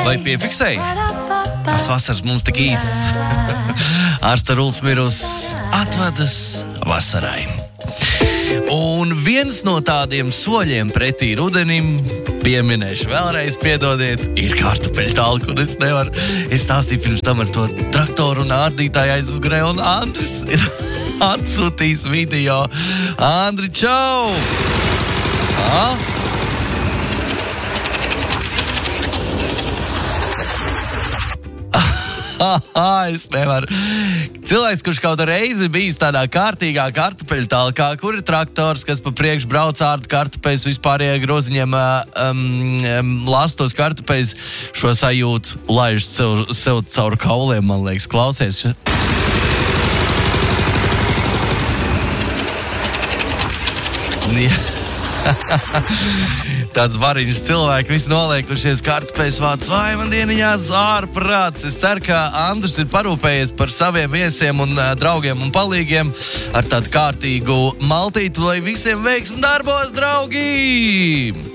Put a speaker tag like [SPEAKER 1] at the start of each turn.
[SPEAKER 1] Vai piefiksēji? Tas vasaras mums tik īss. Ārsta Ruls Mirus atvadas vasarai. Un viens no tādiem soļiem pretī rudenim, pieminēšu vēlreiz, piedodiet, ir kartupeļu talka, un es stāstīju pirms tam ar to traktoru un ārdītāju aizmugurē, un Andris ir atsūtījis video. Andri, čau! Es nevaru. Cilvēks, kurš kaut reizi bijis tādā kārtīgā kartupeļu talkā, kur ir traktors, kas pa priekšu brauc ārdu kartupeļus, vispārējā groziņiem lastos kartupeļus, šo sajūtu laiž sev caur kauliem, man liekas, klausies. Tāds variņš cilvēki, visi noliekušies kartupeļus vāc, vai man dieniņās ārprāts. Es ceru, ka Andris ir parūpējies par saviem viesiem un draugiem un palīgiem ar tādu kārtīgu maltīti, lai visiem veiksmi darbos, draugi!